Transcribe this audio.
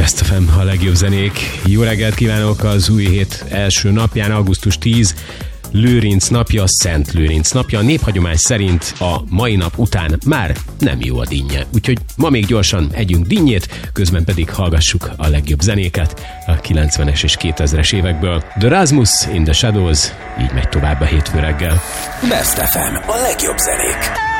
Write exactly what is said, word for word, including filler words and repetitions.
Best ef em, a legjobb zenék. Jó reggelt kívánok az új hét első napján, augusztus tíz, Lőrinc napja, Szent Lőrinc napja. A néphagyomány szerint a mai nap után már nem jó a dinnye. Úgyhogy ma még gyorsan együnk dinnyét, közben pedig hallgassuk a legjobb zenéket a kilencvenes és kétezres évekből. The Rasmus in the Shadows, így megy tovább a hétfő reggel. Best ef em, a legjobb zenék.